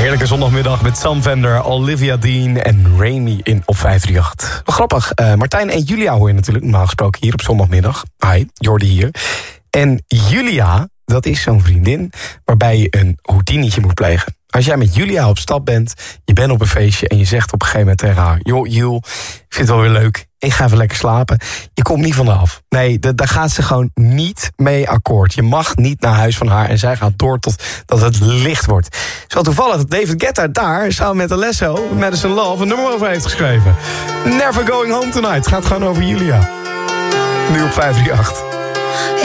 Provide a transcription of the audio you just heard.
Heerlijke zondagmiddag met Sam Vender, Olivia Dean en Remy in op 538. Wel grappig, Martijn en Julia hoor je natuurlijk normaal gesproken hier op zondagmiddag. Hi, Jordi hier. En Julia, dat is zo'n vriendin waarbij je een Houdini'tje moet plegen. Als jij met Julia op stap bent, je bent op een feestje en je zegt op een gegeven moment tegen haar: joh, Jul, ik vind het wel weer leuk, ik ga even lekker slapen. Je komt niet van haar af. Nee, daar gaat ze gewoon niet mee akkoord. Je mag niet naar huis van haar en zij gaat door tot dat het licht wordt. Zo toevallig dat David Guetta daar samen met Alesso, Madison Love, een nummer over heeft geschreven. Never Going Home Tonight. Het gaat gewoon over Julia. Nu op 538.